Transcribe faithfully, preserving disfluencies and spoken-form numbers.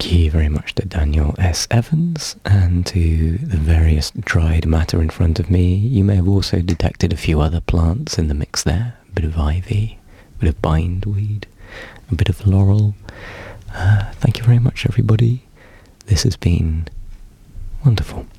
Thank you very much to Daniel S. Evans and to the various dried matter in front of me. You may have also detected a few other plants in the mix there. A bit of ivy, a bit of bindweed, a bit of laurel. Uh, thank you very much, everybody. This has been wonderful.